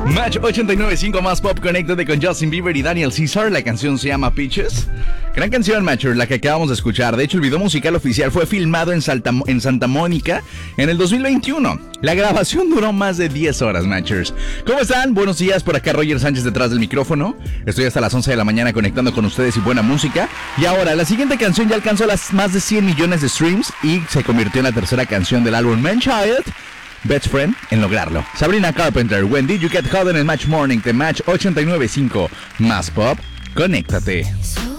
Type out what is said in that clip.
Match 89.5 más pop, conéctate con Justin Bieber y Daniel Caesar. La canción se llama Peaches. Gran canción, Matcher, la que acabamos de escuchar. De hecho, el video musical oficial fue filmado en Santa Mónica en el 2021. La grabación duró más de 10 horas, Matchers. ¿Cómo están? Buenos días, por acá Roger Sánchez detrás del micrófono. Estoy hasta las 11 de la mañana conectando con ustedes y buena música. Y ahora, la siguiente canción ya alcanzó las más de 100 millones de streams y se convirtió en la tercera canción del álbum Man Child, Best Friend, en lograrlo. Sabrina Carpenter, When Did You Get Hot en el Match Morning de Match 89.5 más pop. Conéctate.